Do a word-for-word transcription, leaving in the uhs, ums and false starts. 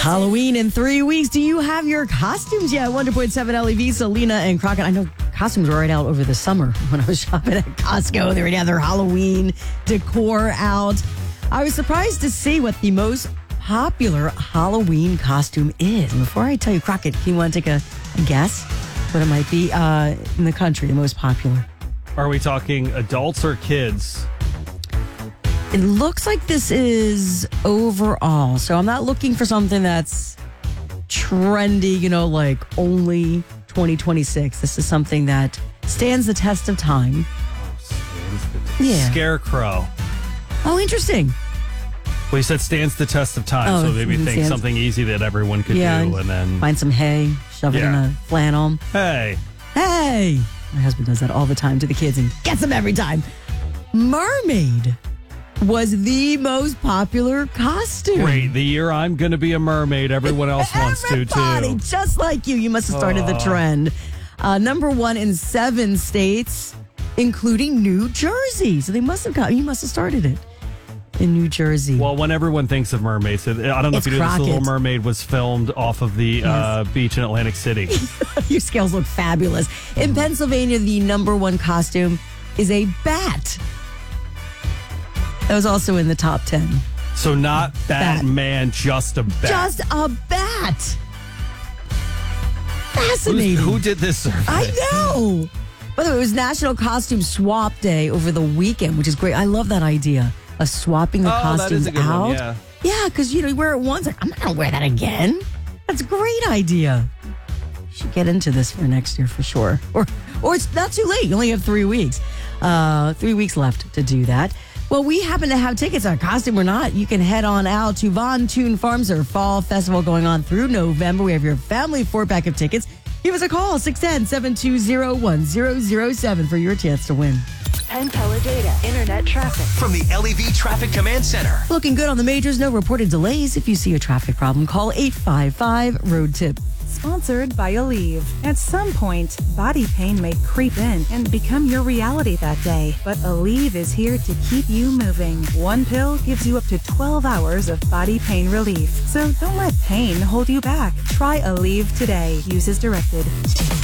Halloween in three weeks. Do you have your costumes yet? one hundred point seven L E V, Selena and Crockett. I know costumes were right out over the summer when I was shopping at Costco. They already had their Halloween decor out. I was surprised to see what the most popular Halloween costume is. And before I tell you, Crockett, do you want to take a, a guess what it might be uh, in the country, the most popular? Are we talking adults or kids? It looks like this is overall. So I'm not looking for something that's trendy, you know, like only twenty twenty-six. This is something that stands the test of time. Yeah. Scarecrow. Oh, interesting. Well, you said stands the test of time, Oh, so maybe think stands- something easy that everyone could Yeah, do, and then Find some hay, shove it in Yeah. a flannel. hey, Hey! My husband does that all the time to the kids and gets them every time. Mermaid was the most popular costume. great! The year I'm going to be a mermaid, everyone else wants to Everybody, too. just like you. You must have started the Aw. trend. Uh, number one in seven states, including New Jersey. So they must have got. You must have started it in New Jersey. Well, when everyone thinks of mermaids, I don't know It's if you knew this. The Little Crockett. Mermaid was filmed off of the uh, beach in Atlantic City. Your scales look fabulous. In Pennsylvania, the number one costume is a bat. That was also in the top ten. So not Bat. Batman, just a bat. Just a bat. Who's- Fascinating. who did this survey? I know. By the way, it was National Costume Swap Day over the weekend, which is great. I love that idea of swapping the Oh, that costumes is a good out. one, yeah. Yeah, because you know you wear it once. Like, I'm not gonna wear that again. That's a great idea. You should get into this for next year for sure. Or, or it's not too late. You only have three weeks. Uh, three weeks left to do that. Well, we happen to have tickets, our costume or not. You can head on out to Von Toon Farms, their fall festival going on through November. We have your family four pack of tickets. Give us a call, six one zero, seven two zero, one zero zero seven for your chance to win. Penn Teledata Internet traffic. From the L E V Traffic Command Center. Looking good on the majors, no reported delays. If you see a traffic problem, call eight five five, road tip. Sponsored by Aleve. At some point, body pain may creep in and become your reality that day. But Aleve is here to keep you moving. One pill gives you up to twelve hours of body pain relief. So don't let pain hold you back. Try Aleve today. Use as directed.